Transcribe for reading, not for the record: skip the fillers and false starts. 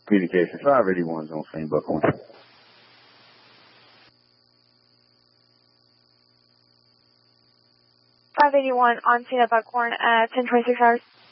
Communication 581's on scene, Buckhorn. 581 on scene at Buckhorn at 10:26 hours.